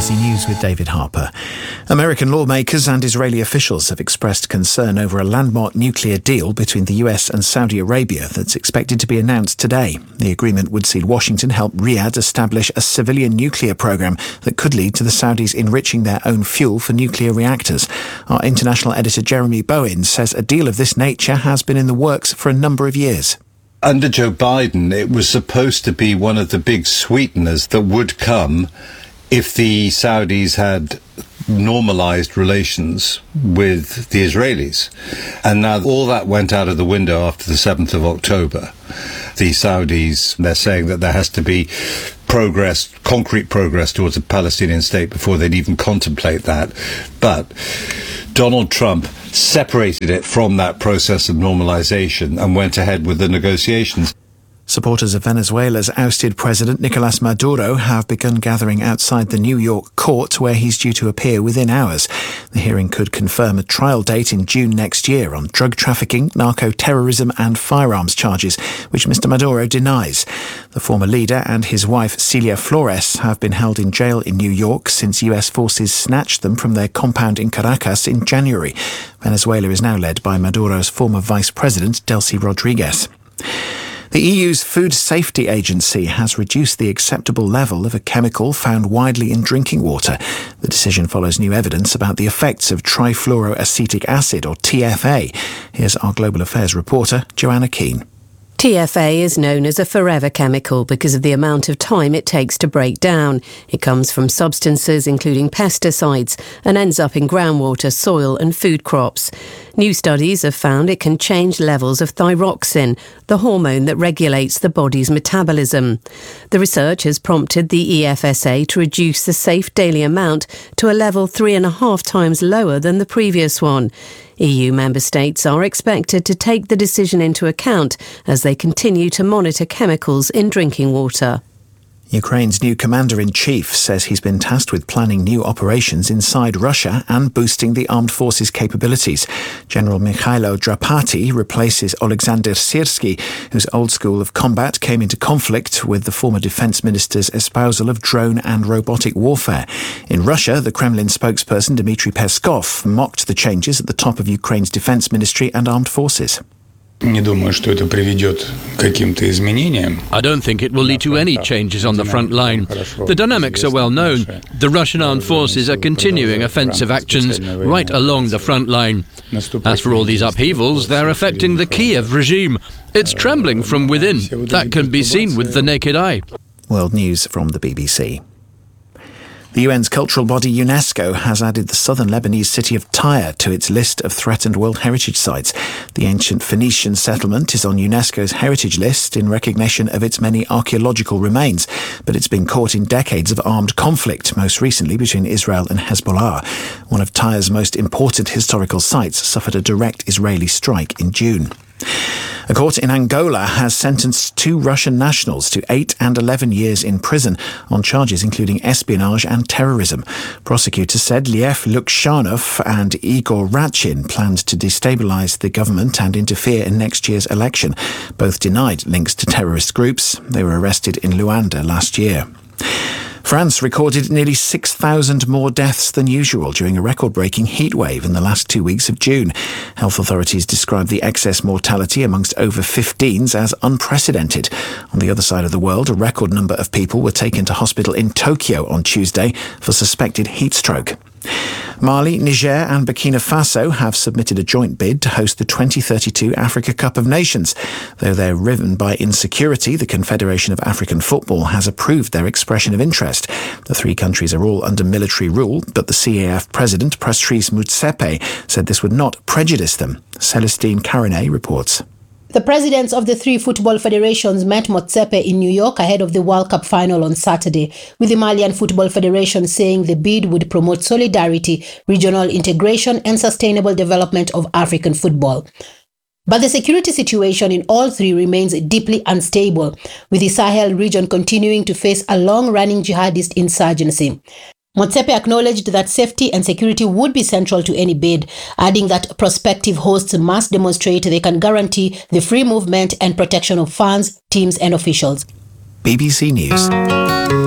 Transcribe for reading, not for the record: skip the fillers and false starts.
BBC News with David Harper. American lawmakers and Israeli officials have expressed concern over a landmark nuclear deal between the US and Saudi Arabia that's expected to be announced today. The agreement would see Washington help Riyadh establish a civilian nuclear program that could lead to the Saudis enriching their own fuel for nuclear reactors. Our international editor Jeremy Bowen says a deal of this nature has been in the works for a number of years. Under Joe Biden, it was supposed to be one of the big sweeteners that would come if the Saudis had normalized relations with the Israelis. And now all that went out of the window after the 7th of October. The Saudis, they're saying that there has to be progress, concrete progress towards a Palestinian state before they'd even contemplate that. But Donald Trump separated it from that process of normalization and went ahead with the negotiations. Supporters of Venezuela's ousted President Nicolas Maduro have begun gathering outside the New York court where he's due to appear within hours. The hearing could confirm a trial date in June next year on drug trafficking, narco-terrorism and firearms charges, which Mr. Maduro denies. The former leader and his wife Celia Flores have been held in jail in New York since US forces snatched them from their compound in Caracas in January. Venezuela is now led by Maduro's former vice president, Delcy Rodriguez. The EU's Food Safety Agency has reduced the acceptable level of a chemical found widely in drinking water. The decision follows new evidence about the effects of trifluoroacetic acid, or TFA. Here's our Global Affairs reporter, Joanna Keane. TFA is known as a forever chemical because of the amount of time it takes to break down. It comes from substances including pesticides and ends up in groundwater, soil and food crops. New studies have found it can change levels of thyroxine, the hormone that regulates the body's metabolism. The research has prompted the EFSA to reduce the safe daily amount to a level 3.5 times lower than the previous one. EU member states are expected to take the decision into account as they continue to monitor chemicals in drinking water. Ukraine's new commander-in-chief says he's been tasked with planning new operations inside Russia and boosting the armed forces' capabilities. General Mikhailo Drapati replaces Oleksandr Syrsky, whose old school of combat came into conflict with the former defense minister's espousal of drone and robotic warfare. In Russia, the Kremlin spokesperson Dmitry Peskov mocked the changes at the top of Ukraine's defense ministry and armed forces. I don't think it will lead to any changes on the front line. The dynamics are well known. The Russian armed forces are continuing offensive actions right along the front line. As for all these upheavals, they're affecting the Kiev regime. It's trembling from within. That can be seen with the naked eye. World News from the BBC. The UN's cultural body UNESCO has added the southern Lebanese city of Tyre to its list of threatened World Heritage Sites. The ancient Phoenician settlement is on UNESCO's heritage list in recognition of its many archaeological remains, but it's been caught in decades of armed conflict, most recently between Israel and Hezbollah. One of Tyre's most important historical sites suffered a direct Israeli strike in June. A court in Angola has sentenced 2 Russian nationals to 8 and 11 years in prison on charges including espionage and terrorism. Prosecutors said Lev Lukshanov and Igor Ratchin planned to destabilise the government and interfere in next year's election. Both denied links to terrorist groups. They were arrested in Luanda last year. France recorded nearly 6,000 more deaths than usual during a record-breaking heatwave in the last 2 weeks of June. Health authorities described the excess mortality amongst over 15s as unprecedented. On the other side of the world, a record number of people were taken to hospital in Tokyo on Tuesday for suspected heat stroke. Mali, Niger and Burkina Faso have submitted a joint bid to host the 2032 Africa Cup of Nations. Though they're riven by insecurity, the Confederation of African Football has approved their expression of interest. The 3 countries are all under military rule, but the CAF president, Patrice Motsepe, said this would not prejudice them. Celestine Caronet reports. The presidents of the 3 football federations met Motsepe in New York ahead of the World Cup final on Saturday, with the Malian Football Federation saying the bid would promote solidarity, regional integration and sustainable development of African football. But the security situation in all 3 remains deeply unstable, with the Sahel region continuing to face a long-running jihadist insurgency. Motsepe acknowledged that safety and security would be central to any bid, adding that prospective hosts must demonstrate they can guarantee the free movement and protection of fans, teams and officials. BBC News.